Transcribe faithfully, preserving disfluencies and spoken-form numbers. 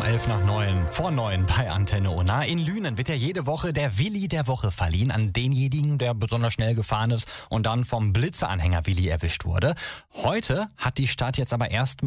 elf nach neun, vor neun bei Antenne Unna. In Lünen wird ja jede Woche der Willi der Woche verliehen an denjenigen, der besonders schnell gefahren ist und dann vom Blitzeranhänger Willi erwischt wurde. Heute hat die Stadt jetzt aber erstmal